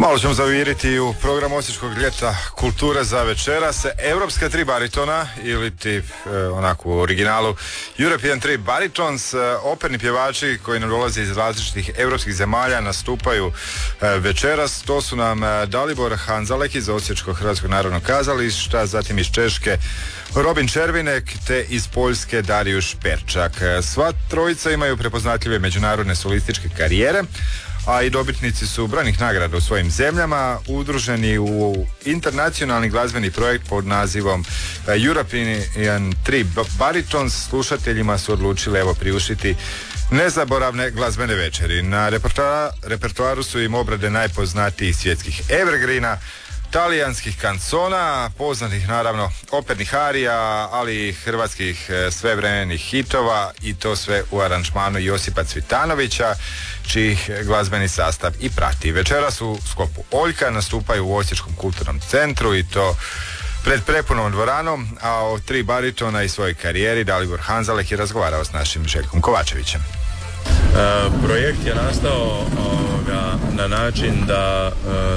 Malo ćemo zaviriti u program Osječkog ljeta kulture za večeras. Evropska tri baritona ili ti onako u originalu European Three Baritons, operni pjevači koji nam dolaze iz različitih europskih zemalja nastupaju večeras. To su nam Dalibor Hanzalek iz Osječkog Hrvatskog narodnog kazališta, zatim iz Češke Robin Červinek te iz Poljske Darijuš Perčak. Sva trojica imaju prepoznatljive međunarodne solističke karijere, a i dobitnici su brojnih nagrada u svojim zemljama, udruženi u internacionalni glazbeni projekt pod nazivom European Three Baritons. Slušateljima su odlučili priuštiti nezaboravne glazbene večeri. Na repertoaru su im obrade najpoznatijih svjetskih evergreena, talijanskih kancona, poznatih naravno opernih arija, ali i hrvatskih svevremenih hitova, i to sve u aranžmanu Josipa Cvitanovića, čiji glazbeni sastav i prati. Večeras u sklopu Oljka nastupaju u Osječkom kulturnom centru, i to pred prepunom dvoranom, a o tri baritona i svojoj karijeri Dalibor Hanzalek je razgovarao s našim Željkom Kovačevićem. Projekt je nastao na način da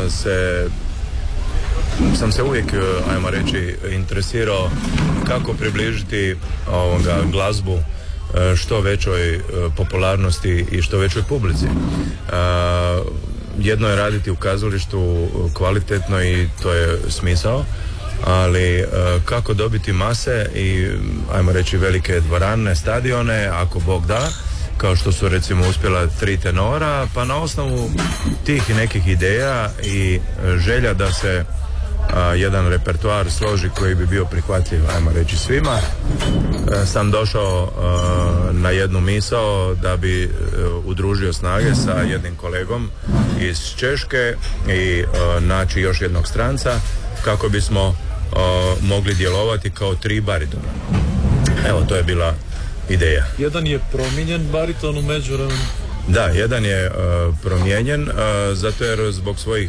sam se uvijek, ajmo reći, interesirao kako približiti glazbu što većoj popularnosti i što većoj publici. Jedno je raditi u kazalištu kvalitetno i to je smisao, ali kako dobiti mase i, ajmo reći, velike dvorane, stadione, ako Bog da, kao što su recimo uspjela tri tenora, pa na osnovu tih nekih ideja i želja da se jedan repertoar složi koji bi bio prihvatljiv, ajmo reći, svima, sam došao na jednu misao da bi udružio snage sa jednim kolegom iz Češke i naći još jednog stranca kako bismo mogli djelovati kao tri baritona. Evo, to je bila ideja. Jedan je promijenjen bariton u međuvremenu? Da, jedan je promijenjen zato jer zbog svojih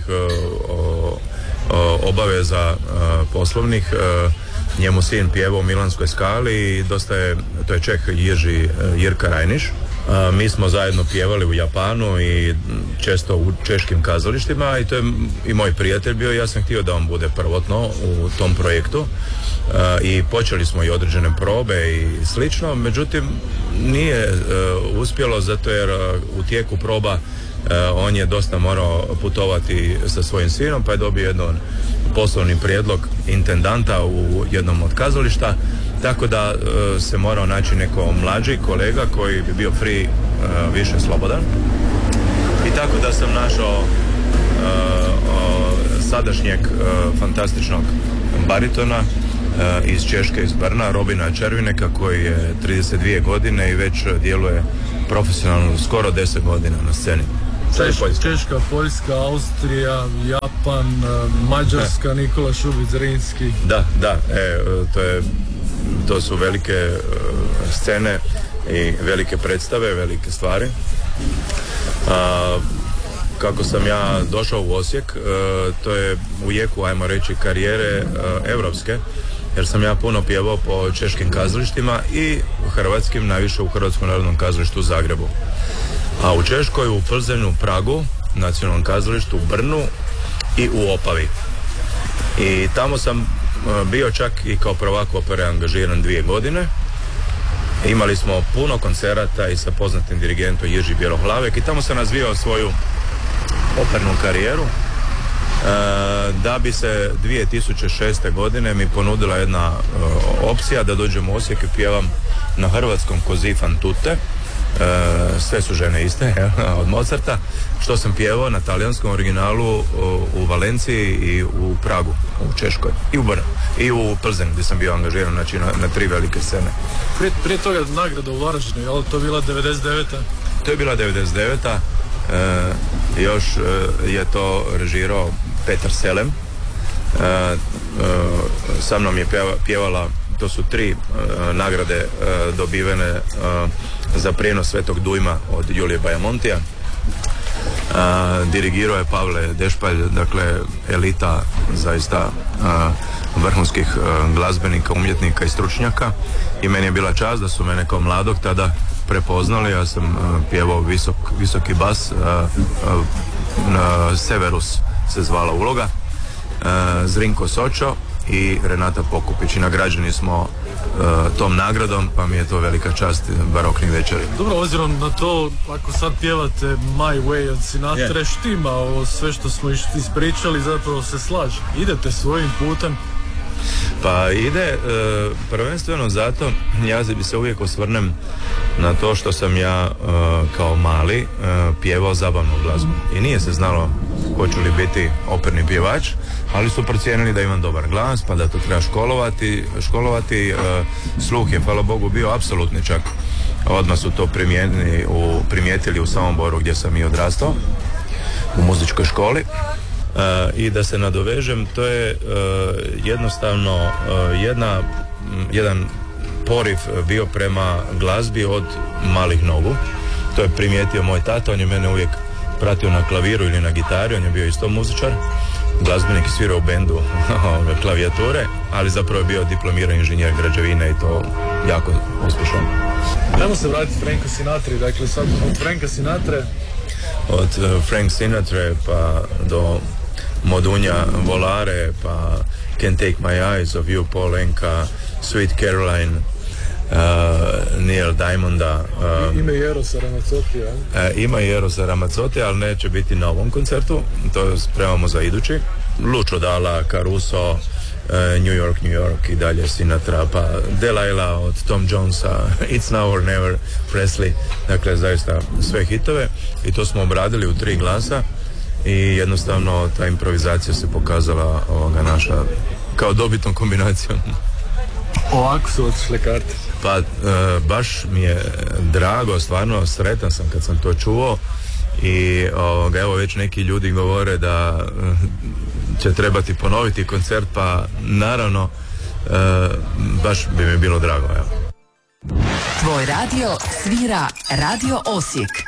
obaveza poslovnih njemu sin pjevao u Milanskoj Skali i dosta je, to je Čeh Jirka Rajniš. Mi smo zajedno pjevali u Japanu i često u češkim kazalištima, i to je i moj prijatelj bio, ja sam htio da on bude prvotno u tom projektu i počeli smo i određene probe i slično, međutim nije uspjelo zato jer u tijeku proba on je dosta morao putovati sa svojim sinom, pa je dobio jedan poslovni prijedlog intendanta u jednom od kazališta, tako da se morao naći neko mlađi kolega koji bi bio free, više slobodan, i tako da sam našao sadašnjeg fantastičnog baritona iz Češke, iz Brna, Robina Červineka, koji je 32 godine i već djeluje profesionalno skoro 10 godina na sceni. Češka, Poljska, Austrija, Japan, Mađarska, Nikola Šubić-Zrinski. Da, to su velike scene i velike predstave, velike stvari. Kako sam ja došao u Osijek, to je u jeku, ajmo reći, karijere evropske, jer sam ja puno pjevao po češkim kazalištima i hrvatskim, najviše u Hrvatskom narodnom kazalištu u Zagrebu. A u Češkoj, u Plzenu, Pragu, nacionalnom kazalištu, u Brnu i u Opavi. I tamo sam bio čak i kao prvak opere angažiran 2 godine. Imali smo puno koncerata i sa poznatim dirigentom Jirži Bjelohlavek, i tamo sam razvijao svoju opernu karijeru. Da bi se 2006. godine mi ponudila jedna opcija da dođem u Osijek i pjevam na hrvatskom Così fan tutte. Sve su žene iste, od Mozarta, što sam pjevao na talijanskom originalu u Valenciji i u Pragu, u Češkoj, i u Brnu, i u Plzenu, gdje sam bio angažiran, znači na 3 velike scene. Prije toga nagrada u Varaždinu, je li to bila 99. To je bila 99. Još je to režirao Petar Selem. Sa mnom je pjevala, to su 3 nagrade dobivene za prijenos Svetog Dujma od Julije Bajamontija. Dirigirao je Pavle Dešpalj, dakle elita zaista vrhunskih glazbenika, umjetnika i stručnjaka, i meni je bila čast da su mene kao mladog tada prepoznali. Ja sam pjevao visoki bas, Severus se zvala uloga, Zrinko Sočo i Renata Pokupić i nagrađeni smo tom nagradom, pa mi je to velika čast baroknih večeri. Dobro, obzirom na to, ako sad pjevate My Way od Sinatre, štima ovo sve što smo ispričali, zapravo se slaže. Idete svojim putem. Pa ide prvenstveno zato, ja bi se uvijek osvrnem na to što sam ja kao mali pjevao zabavnu glazbu i nije se znalo hoću li biti operni pjevač, ali su procijenili da imam dobar glas pa da to treba školovati. Sluh je, hvala Bogu, bio apsolutni čak. Odmah su to primijetili u Samoboru gdje sam i odrastao, u muzičkoj školi. I da se nadovežem, to je jednostavno jedan poriv bio prema glazbi od malih nogu. To je primijetio moj tata, on je mene uvijek pratio na klaviru ili na gitari, on je bio isto muzičar, glazbenik i svirao u bendu klavijature, ali zapravo je bio diplomirani inženjer građevine i to jako uspješan. Ajmo se vratiti Franku Sinatri, dakle sad od Franka Sinatre. Od Frank Sinatre pa do Modunja Volare, pa Can't Take My Eyes of You, Paul Enka, Sweet Caroline, Neil Diamonda. Ima i Erosa Ramazzotija. Ima i Erosa Ramazzotija, ali neće biti na ovom koncertu, to spremamo za idući. Lucio Dalla, Caruso, New York i dalje Sinatra, pa Delilah od Tom Jonesa, It's Now or Never, Presley, dakle zaista sve hitove i to smo obradili u 3 glasa i jednostavno ta improvizacija se pokazala naša kao dobitnom kombinacijom. Ovako su otišle karte. Pa baš mi je drago, stvarno sretan sam kad sam to čuo i evo već neki ljudi govore da će trebati ponoviti koncert, pa naravno baš bi mi bilo drago. Evo. Tvoj radio svira Radio Osijek.